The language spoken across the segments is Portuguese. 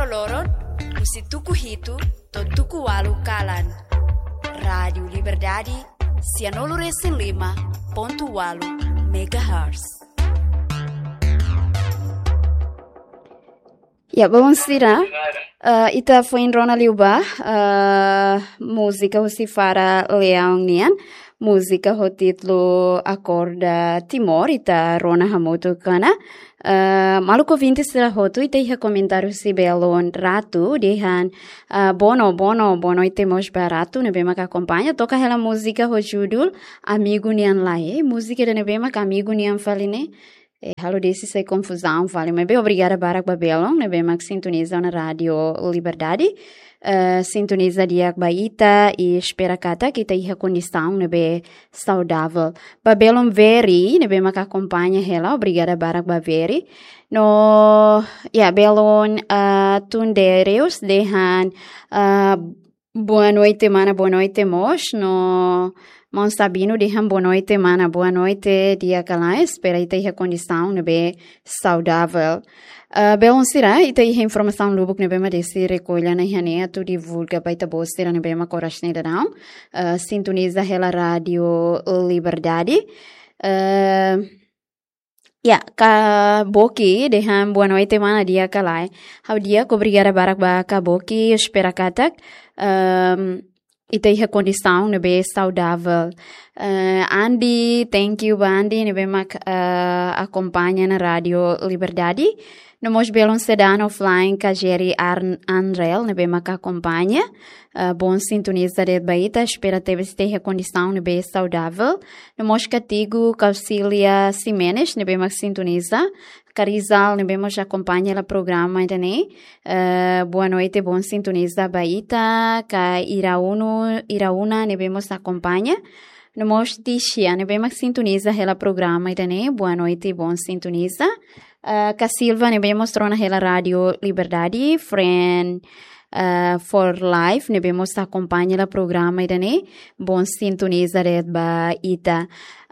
loron, husi tuku hitu, to tuku walu kalan. Rádio Liberdade, 105.8 MHz. Ya, vamos tirar. Ita foi em Rona Liuba, música husi fara leão nian. Música o título Acorda Timor, ita Rona Hamoto Kana. Maluco 20 será roto, ita ia comentário se belon rato, dehan bono, e temos barato, nebema que acompanha, toca aquela música o judul, amigo nian lae, música de nebema que amigo nian faline. Halo desse sem confusão, vale, mas bem obrigada para Babelon, nebema que sintoniza na Rádio Liberdade. Sintoniza dia baita e espera kata kita ia condição nebe saudável. Babelon veri nebe maka acompanha ela, obrigada barak baveri. No belon tundereus dehan boa noite mana, boa noite mos no Mão Sabino dehan boa noite mana, boa noite dia kala espera ita ia condição nebe saudável. Belon sira ita ia informação lubuk nebema desse recolha na hane tu divulga baita bostira nebema coragem da não sintoniza ela Rádio Liberdade ka boki dehan boa noite mana dia kalai how dia obrigada barak ba ka boki espera katak ita ia condição nebe saudável. Andy, thank you Andy nebema acompanha na Rádio Liberdade. No mos belon sedan offline ka Jerry Andrel nebe maka acompanha. Bom sintoniza de baita, espera teve esteja condição nebe saudável. No mos catigo Caucilia Simenes nebe maka sintoniza. Carizal nebe mos acompanha o programa entende. Boa noite, bom sintoniza baita ka Iraúna nebe mos acompanha. No mos Tixia nebe maka sintoniza o programa entende. Boa noite, bom sintoniza. Silva nebe mostrou na Rádio Liberdade, Friend for Life, nebe mostra acompanha o programa idane, bom sintoniza ba ita.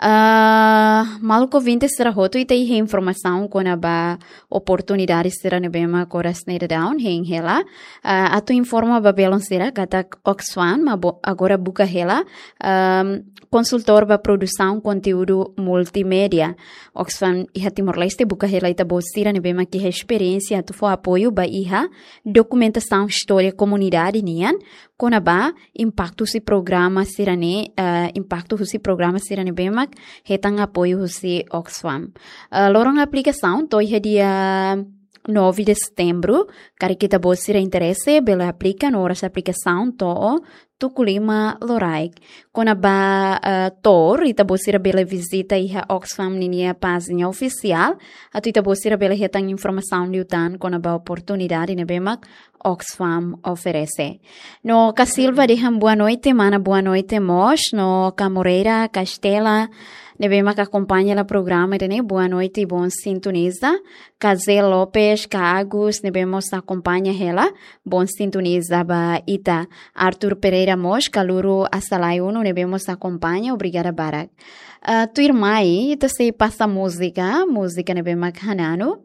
Maluco 20 será roto ita ia informação com a oportunidade será nebe ma corasneira down, heng hela. Atu informa babelon será kata Oxfam, agora buka hela. Consultor ba produção conteúdo multimédia. Oxfam iha Timor-Leste buka hela ita bostira nebe ma que experiência tu for apoio ba iha documentação história comunidade nian com a impacto si programa sirane impacto si programa sirane bema hetang apoio si Oxfam. Lorong aplicação toi dia 9 de setembro, cara kita bosira interesse bela aplica no horas aplicação to Tukulima Loraik. Quando a tor, ita bosira bela visita iha Oxfam ninia página oficial, atu ita bosira bela retang informação liutan quando a oportunidade nebemak Oxfam oferece. No Casilva deham boa noite, mana boa noite mos, no Camoreira, Castela, nebema que acompanha o programa, né? Boa noite e bom sintoniza. Casé Lopes, Agus, nebemos acompanha ela, bom sintoniza ba ita. Arthur Pereira Mos, Caluro Asalayuno, nebemos acompanha, obrigada Barak. Tu irmã aí, ita se passa música nebema Hanano.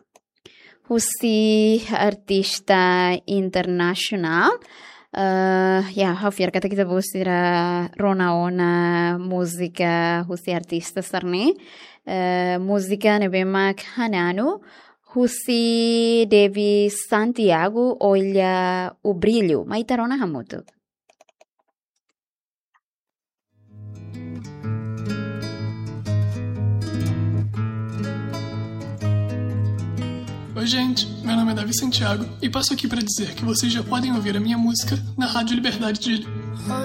Husi artista internacional. Hafir kata kita bosira Ronaona música husi artista sarne música nebema Hanano husi Devi Santiago olha o brilho maitarona hamuto. Oi gente, meu nome é Davi Santiago e passo aqui para dizer que vocês já podem ouvir a minha música na Rádio Liberdade de